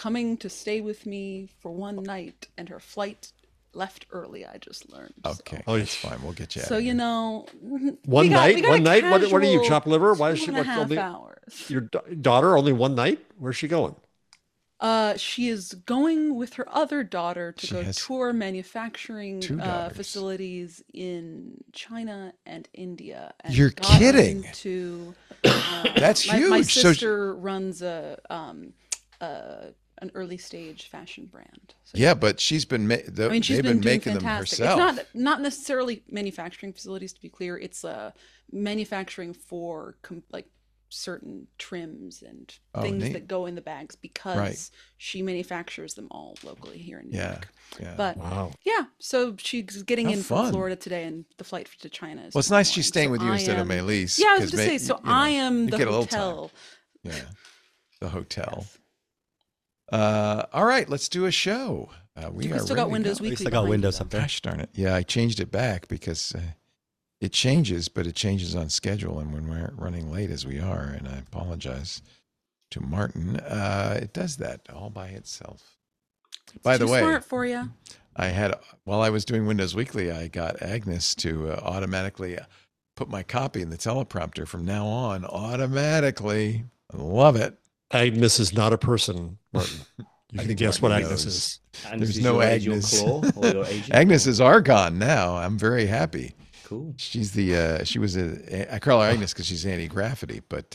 coming to stay with me for one night, and her flight left early. I just learned. Okay, Oh, that's fine. We'll get you out So of you here. know, One night. we got One a night. What are you, casual chopped liver? Why is she? 2.5 What's only hours. your daughter? Only one night? Where's she going? She is going with her other daughter to She go has tour manufacturing 2 daughters. facilities in China and India. And You're got kidding. into, That's my huge. So sister runs an early stage fashion brand. So yeah, but she's been I mean, she's they've been been doing making them fantastic. herself. It's not necessarily manufacturing facilities, to be clear. It's manufacturing for like certain trims and things neat. that go in the bags because Right. she manufactures them all locally here in New Yeah, York. yeah. But Wow. yeah, so she's getting How in fun. from Florida today, and the flight to China is Well, it's tomorrow nice she's morning. staying So with you I instead of am- Maylise. Yeah, I was 'cause going to say, so I am you the get a little time. hotel. Yeah, the hotel. All right, let's do a show. We We are still ready got to Windows go. Weekly. still got behind you, Windows though. up there. Gosh darn it! Yeah, I changed it back because it changes, but it changes on schedule, and when we're running late as we are, and I apologize to Martin, it does that all by itself. By the Too way, smart for you. I had while I was doing Windows Weekly, I got Agnes to automatically put my copy in the teleprompter from now on. Automatically, I love it. Agnes is not a person, Martin. You I can think guess Martin what Agnes knows. is. Agnes There's is no your Agnes. Claw or your agent? Agnes or- is Argon now. I'm very happy. Cool. She's the she was I call her Agnes because she's anti-gravity, but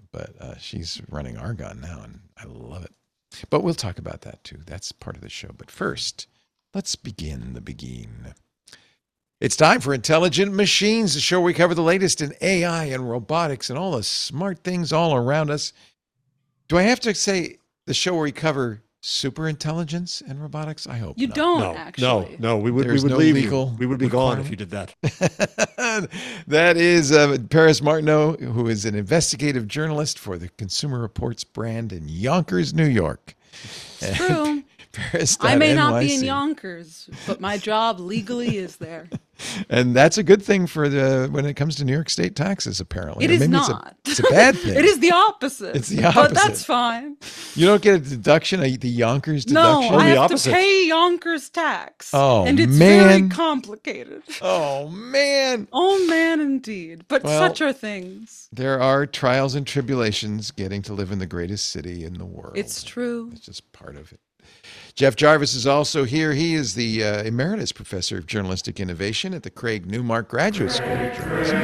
she's running Argon now, and I love it. But we'll talk about that too. That's part of the show. But first, let's begin the begin. It's time for Intelligent Machines, the show where we cover the latest in AI and robotics and all the smart things all around us. Do I have to say the show where we cover super intelligence and robotics? I hope You not. don't No, actually. no. We would There's we would no leave legal you. We would be gone if requirement? you did that. That is Paris Martineau, who is an investigative journalist for the Consumer Reports brand in Yonkers, New York. It's true. Paris. I may not be in Yonkers, but my job legally is there. And that's a good thing for when it comes to New York State taxes, apparently. It Or is maybe not. It's a bad thing. It is the opposite. It's the But opposite. that's fine. You don't get a deduction, the Yonkers No, deduction? Oh, I the have opposite. to pay Yonkers tax. Oh, and it's man. very complicated. Oh, man. Oh man, indeed. But Well, such are things. There are trials and tribulations getting to live in the greatest city in the world. It's true. It's just part of it. Jeff Jarvis is also here. He is the Emeritus Professor of Journalistic Innovation at the Craig Newmark Graduate School of Journalism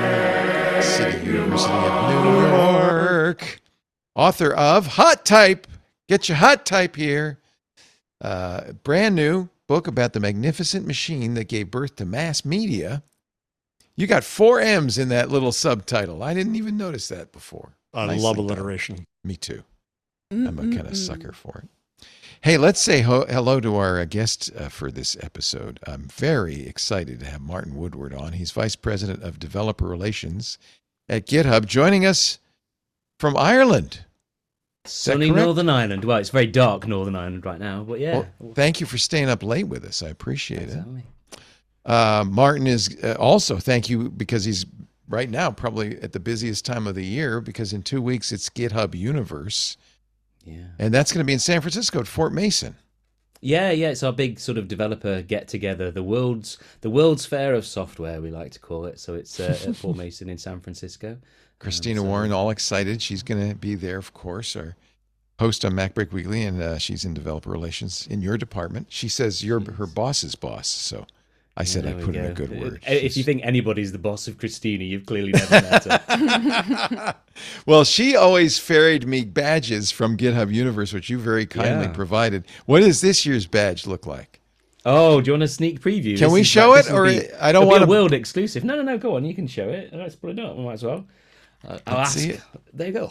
at the City University of New York. Author of Hot Type. Get your hot type here. Brand new book about the magnificent machine that gave birth to mass media. You got 4 M's in that little subtitle. I didn't even notice that before. I Nicely love done. alliteration. Me too. I'm a kind of sucker for it. Hey, let's say hello to our guest for this episode. I'm very excited to have Martin Woodward on. He's Vice President of Developer Relations at GitHub, joining us from Ireland. Sunny correct? Northern Ireland. Well, it's very dark Northern Ireland right now, but yeah. Well, thank you for staying up late with us. I appreciate it. Exactly. Martin is also, thank you, because he's right now probably at the busiest time of the year, because in 2 weeks it's GitHub Universe. Yeah. And that's going to be in San Francisco at Fort Mason. Yeah, it's our big sort of developer get together, the world's fair of software, we like to call it. So it's at Fort Mason in San Francisco. Christina Warren, all excited. She's going to be there, of course, our host on MacBreak Weekly, and she's in developer relations in your department. She says you're her boss's boss, so I said There I'd we put in a go. good word. If you think anybody's the boss of Christina, you've clearly never met her. Well, she always ferried me badges from GitHub Universe, which you very kindly Yeah. provided. What does this year's badge look like? Oh, do you want a sneak preview? Can This we is show this it, will or be- I don't it'll be want a to? world exclusive. No, go on. You can show it. Let's put it up. We might as well. I'll Let's ask. see it. There you go.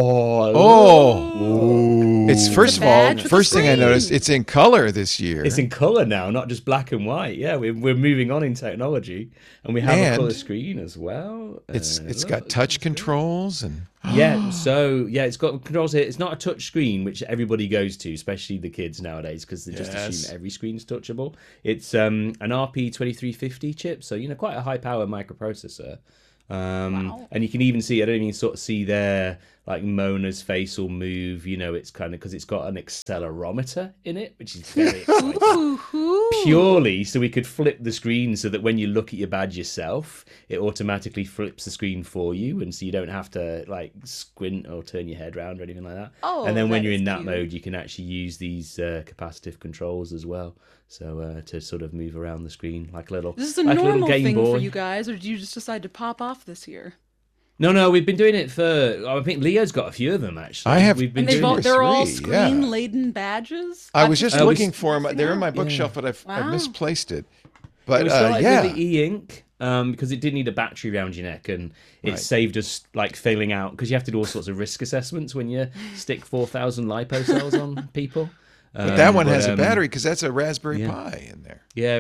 Oh, it's first of all, badge with the first thing I screen. noticed, it's in color this year. It's in color now, not just black and white. Yeah, we're moving on in technology, and we have And a color screen as well. It's Look, got touch it's good. controls and Yeah, so it's got controls here. It's not a touch screen, which everybody goes to, especially the kids nowadays, because they just Yes. assume every screen's touchable. It's an RP2350 chip, so quite a high power microprocessor. Wow. And you can even see, I don't even sort of see there like Mona's face will move. It's kind of because it's got an accelerometer in it, which is very exciting. Ooh. Purely so we could flip the screen so that when you look at your badge yourself, it automatically flips the screen for you, and so you don't have to like squint or turn your head around or anything like that. Oh, and then when that you're is in that cute. mode, you can actually use these capacitive controls as well. So to sort of move around the screen like a little, This is a like a little normal Game thing Boy. for you guys, or did you just decide to pop off this year? No, we've been doing it for. I think Leo's got a few of them actually. I have- We've been And they've doing all, or they're all three, yeah. screen-laden badges? I was just we looking s- for them. They're in my Yeah. bookshelf, but I've Wow. misplaced it. But we started yeah, with the e-ink because it did need a battery around your neck, and it Right. saved us like failing out because you have to do all sorts of risk assessments when you stick 4,000 lipo cells on people. but that one has a battery because that's a Raspberry yeah. Pi in there. Yeah,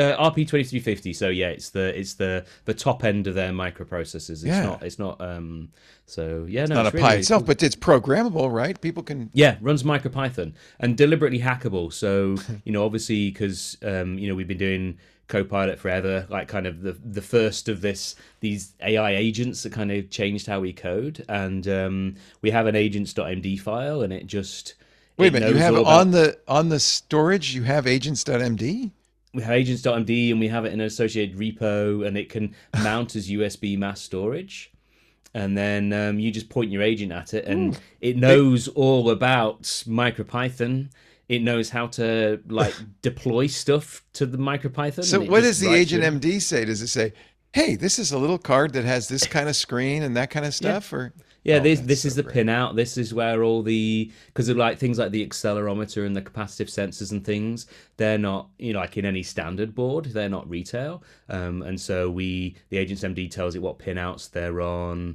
RP2350. So yeah, it's the top end of their microprocessors. It's Yeah. not. So yeah, no, Not a it's Pi really itself, cool. but it's programmable, right? People can. Yeah, runs MicroPython and deliberately hackable. So obviously because we've been doing Copilot forever, like kind of the first of these AI agents that kind of changed how we code, and we have an agents.md file, and it just Wait a it minute, you knows have all it about- on the storage. You have agents.md. we have agents.md and we have it in an associated repo, and it can mount as USB mass storage. And then you just point your agent at it, and it knows all about MicroPython. It knows how to like deploy stuff to the MicroPython. So and it what just does the writes agent it. MD say? Does it say, "Hey, this is a little card that has this kind of screen and that kind of stuff"? Or Yeah, Oh, this that's is so the great. pinout. This is where all the because of like things like the accelerometer and the capacitive sensors and things. They're not like in any standard board. They're not retail, and so the Agents MD tells it what pinouts they're on.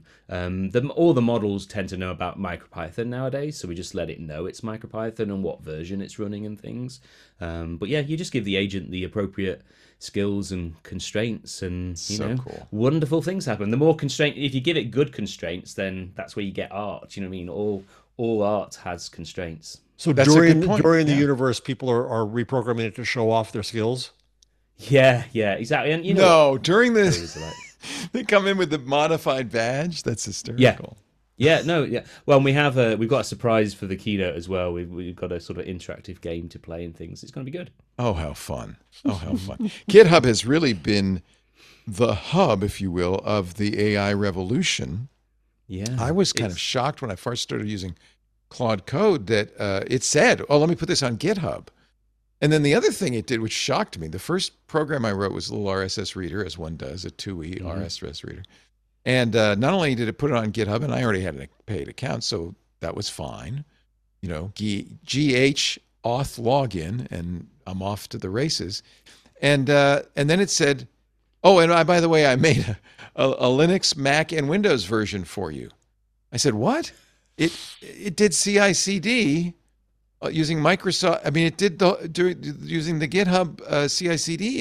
All the models tend to know about MicroPython nowadays, so we just let it know it's MicroPython and what version it's running and things. But yeah, you just give the agent the appropriate skills and constraints, and So cool. wonderful things happen. The more constraint, if you give it good constraints, then that's where you get art. You know what I mean? All art has constraints. So That's a during good point, during the yeah. universe, people are reprogramming it to show off their skills. Yeah, exactly. And No, during what the it is like. they come in with the modified badge. That's hysterical. Yeah, no, yeah. Well, we've got a surprise for the keynote as well. We've got a sort of interactive game to play and things. It's going to be good. Oh, how fun! Oh, how fun! GitHub has really been the hub, if you will, of the AI revolution. Yeah, I was kind of shocked when I first started using Claude Code that it said, "Oh, let me put this on GitHub." And then the other thing it did, which shocked me, the first program I wrote was a little RSS reader, as one does, a 2E RSS reader. And not only did it put it on GitHub, and I already had a paid account, so that was fine. GH auth login, and I'm off to the races. And then it said, "Oh, and by the way, I made a Linux, Mac, and Windows version for you." I said, "What?" It did CI/CD using Microsoft. I mean, it did using the GitHub CI/CD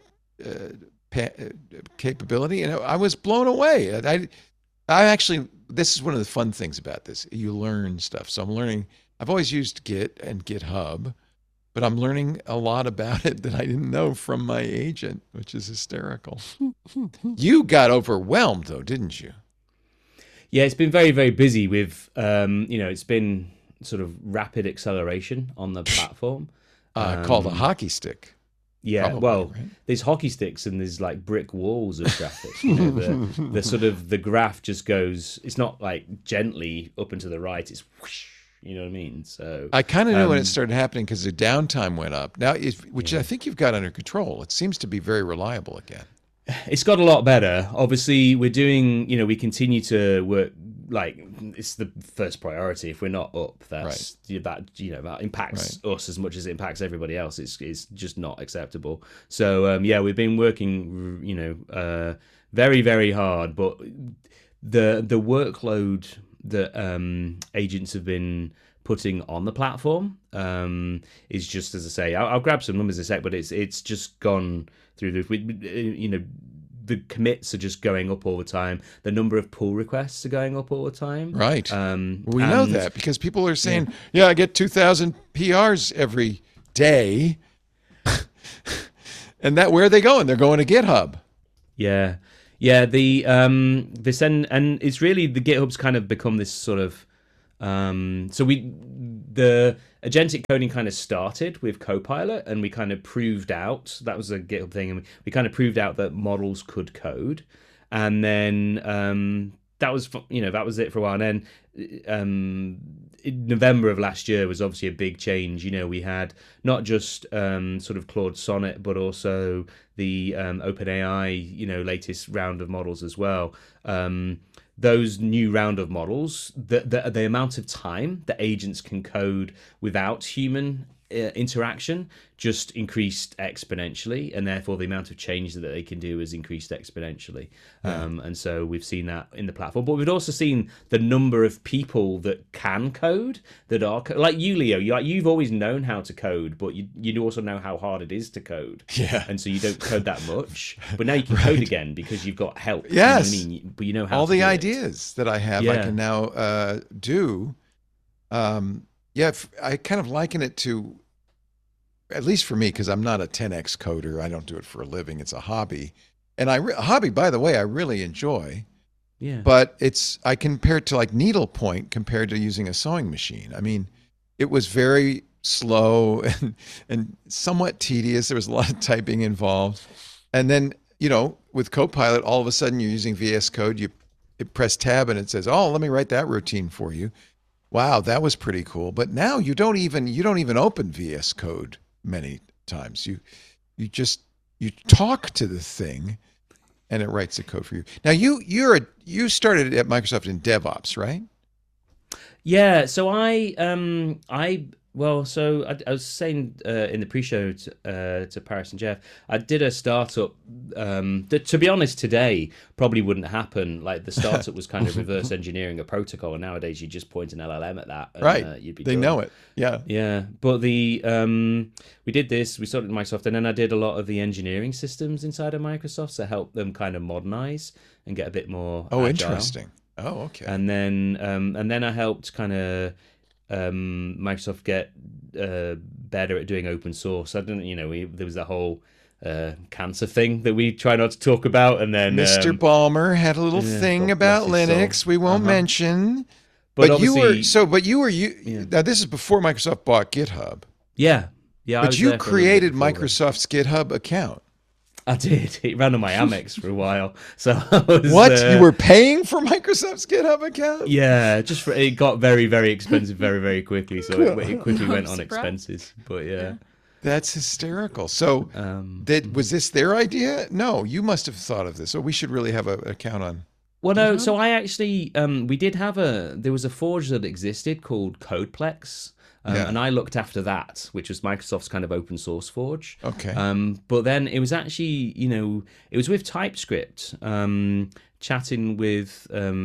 capability, and I was blown away. I actually, this is one of the fun things about this. You learn stuff. So I'm learning. I've always used Git and GitHub, but I'm learning a lot about it that I didn't know from my agent, which is hysterical. You got overwhelmed though, didn't you? Yeah, it's been very, very busy with, it's been sort of rapid acceleration on the platform. Called a hockey stick. Yeah, Probably, well, right? there's hockey sticks and there's like brick walls of traffic. The sort of the graph just goes. It's not like gently up and to the right. It's whoosh. You know what I mean? So I kind of knew when it started happening because the downtime went up. Now, which I think you've got under control. It seems to be very reliable again. it's got a lot better. Obviously, we're doing. We continue to work. Like it's the first priority. If we're not up, that impacts us as much as it impacts everybody else. It's just not acceptable. So we've been working very, very hard, but the workload that agents have been putting on the platform is just, as I say, I'll grab some numbers in a sec, but it's just gone through the commits are just going up all the time. The number of pull requests are going up all the time. Right. We know and- that because people are saying, I get 2,000 PRs every day. And where are they going? They're going to GitHub. Yeah. Yeah, this and it's really the GitHub's kind of become this sort of the agentic coding kind of started with Copilot, and we kind of proved out that was a GitHub thing, and we kind of proved out that models could code, and then that was it for a while. And then in November of last year was obviously a big change. We had not just sort of Claude Sonnet, but also the OpenAI latest round of models as well. Those new round of models, the amount of time that agents can code without human interaction just increased exponentially, and therefore the amount of change that they can do has increased exponentially. And so we've seen that in the platform, but we've also seen the number of people that can code, that are like you, Leo. You've always known how to code, but you also know how hard it is to code. Yeah. And so you don't code that much, but now you can code again because you've got help. Yes. You know what I mean? But you know how all to the do ideas that I have, I can now do. I kind of liken it to, at least for me, because I'm not a 10x coder. I don't do it for a living. It's a hobby. And a hobby, by the way, I really enjoy. Yeah. But I compare it to like needlepoint compared to using a sewing machine. I mean, it was very slow and somewhat tedious. There was a lot of typing involved. And then, with Copilot, all of a sudden you're using VS Code. You press tab and it says, "Oh, let me write that routine for you." Wow, that was pretty cool. But now you don't even open VS Code many times. You talk to the thing, and it writes the code for you. Now you started at Microsoft in DevOps, right? Yeah. So I was saying in the pre-show to Paris and Jeff, I did a startup that, to be honest, today probably wouldn't happen. Like the startup was kind of reverse engineering a protocol, and nowadays you just point an LLM at that, and, right? You'd be they done. know it. Yeah, yeah. But we did this. We started at Microsoft, and then I did a lot of the engineering systems inside of Microsoft to help them kind of modernize and get a bit more. Oh, agile. Interesting. Oh, okay. And then I helped kind of Microsoft get better at doing open source. I don't, there was that whole cancer thing that we try not to talk about, and then Mr. Ballmer had a little thing about Linux we won't mention. But you were now this is before Microsoft bought GitHub. Yeah. But you created Microsoft's GitHub account. I did. It ran on my Amex for a while. So you were paying for Microsoft's GitHub account? Yeah, it got very, very expensive very, very quickly. So it quickly went on expenses. But yeah. That's hysterical. So was this their idea? No, you must have thought of this. So we should really have an account on. Well, no. So I actually, we did have there was a forge that existed called Codeplex. And I looked after that, which was Microsoft's kind of open source forge. Okay. But then it was actually, it was with TypeScript, chatting with